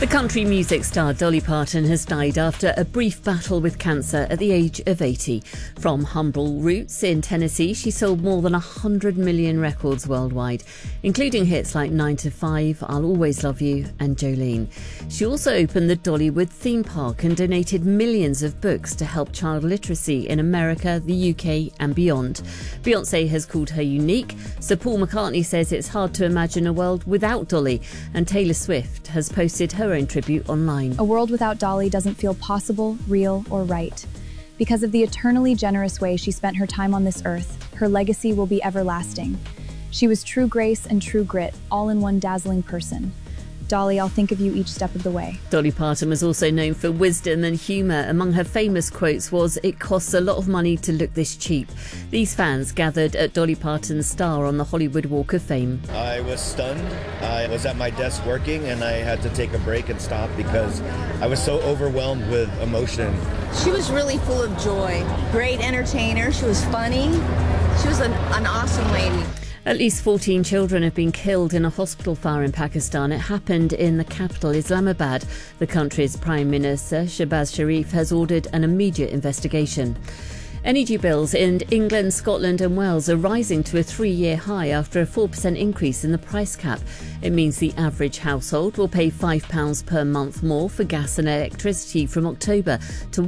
The country music star Dolly Parton has died after a brief battle with cancer at the age of 80. From humble roots in Tennessee, she sold more than 100 million records worldwide, including hits like 9 to 5, I'll Always Love You and Jolene. She also opened the Dollywood theme park and donated millions of books to help child literacy in America, the UK and beyond. Beyoncé has called her unique. Sir Paul McCartney says it's hard to imagine a world without Dolly, and Taylor Swift has posted her own tribute online. A world without Dolly doesn't feel possible, real, or right. Because of the eternally generous way she spent her time on this earth, her legacy will be everlasting. She was true grace and true grit, all in one dazzling person. Dolly, I'll think of you each step of the way. Dolly Parton was also known for wisdom and humour. Among her famous quotes was, "It costs a lot of money to look this cheap." These fans gathered at Dolly Parton's star on the Hollywood Walk of Fame. I was stunned. I was at my desk working and I had to take a break and stop because I was so overwhelmed with emotion. She was really full of joy. Great entertainer. She was funny. She was an awesome lady. At least 14 children have been killed in a hospital fire in Pakistan. It happened in the capital, Islamabad. The country's Prime Minister, Shehbaz Sharif, has ordered an immediate investigation. Energy bills in England, Scotland and Wales are rising to a 3-year high after a 4% increase in the price cap. It means the average household will pay £5 per month more for gas and electricity from October to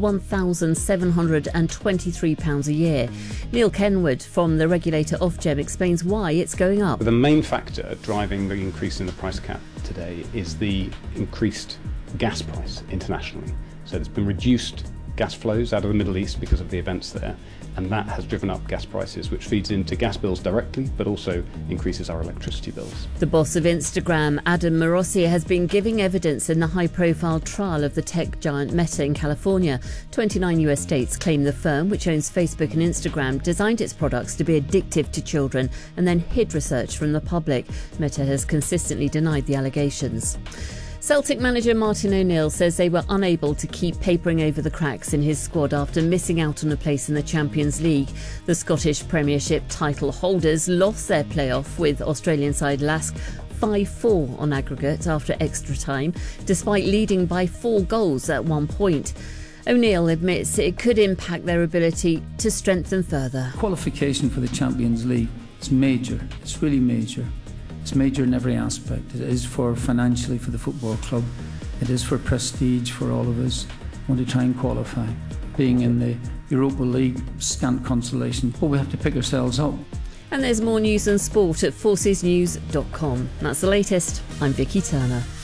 £1,723 a year. Neil Kenwood from the regulator Ofgem explains why it's going up. The main factor driving the increase in the price cap today is the increased gas price internationally. So there's been reduced gas flows out of the Middle East because of the events there, and that has driven up gas prices, which feeds into gas bills directly but also increases our electricity bills. The boss of Instagram, Adam Morossi, has been giving evidence in the high-profile trial of the tech giant Meta in California. 29 US states claim the firm, which owns Facebook and Instagram, designed its products to be addictive to children and then hid research from the public. Meta has consistently denied the allegations. Celtic manager Martin O'Neill says they were unable to keep papering over the cracks in his squad after missing out on a place in the Champions League. The Scottish Premiership title holders lost their playoff with Australian side Lask 5-4 on aggregate after extra time, despite leading by 4 goals at one point. O'Neill admits it could impact their ability to strengthen further. Qualification for the Champions League is major. It's really major. It's major in every aspect. It is for financially for the football club. It is for prestige for all of us. We want to try and qualify. Being in the Europa League, scant consolation. But we have to pick ourselves up. And there's more news and sport at forcesnews.com. That's the latest. I'm Vicky Turner.